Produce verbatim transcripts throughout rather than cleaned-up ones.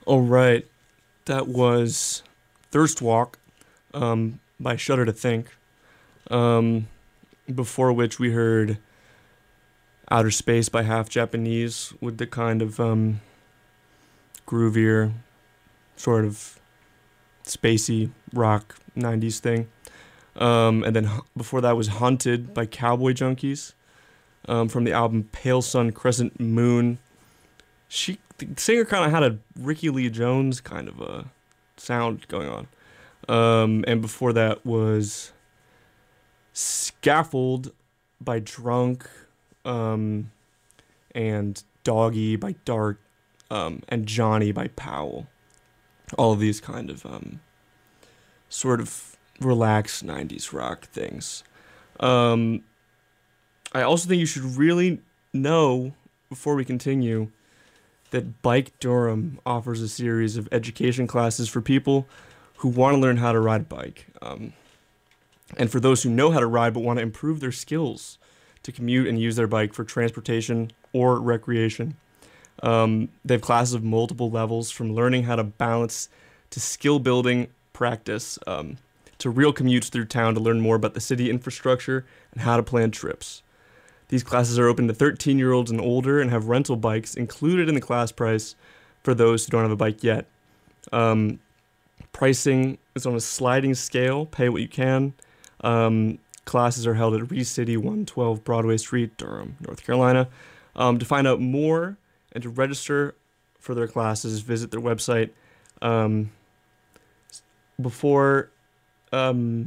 All right, that was Thirst Walk um, by Shudder to Think. Um, before which we heard Outer Space by Half Japanese with the kind of um, groovier, sort of spacey rock nineties thing. Um, and then before that was Hunted by Cowboy Junkies um, from the album Pale Sun Crescent Moon. She, the singer kind of had a Ricky Lee Jones kind of a sound going on. Um, and before that was Scaffold by Drunk, um, and Doggy by Dart, um, and Johnny by Powell. All of these kind of um, sort of relaxed nineties rock things. Um, I also think you should really know before we continue that Bike Durham offers a series of education classes for people who want to learn how to ride a bike. Um, and for those who know how to ride but want to improve their skills to commute and use their bike for transportation or recreation. Um, they have classes of multiple levels, from learning how to balance to skill building practice, um, to real commutes through town to learn more about the city infrastructure and how to plan trips. These classes are open to thirteen year olds and older and have rental bikes included in the class price for those who don't have a bike yet. Um, pricing is on a sliding scale, pay what you can. Um, classes are held at Reese City, one twelve Broadway Street, Durham, North Carolina. Um, to find out more and to register for their classes, visit their website. Um, before um,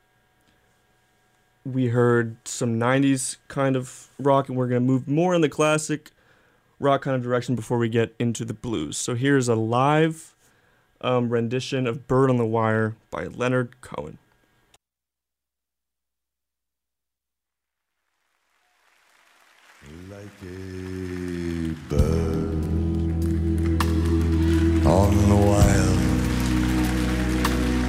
we heard some nineties kind of rock, and we're going to move more in the classic rock kind of direction before we get into the blues. So here's a live um, rendition of Bird on the Wire by Leonard Cohen. Like a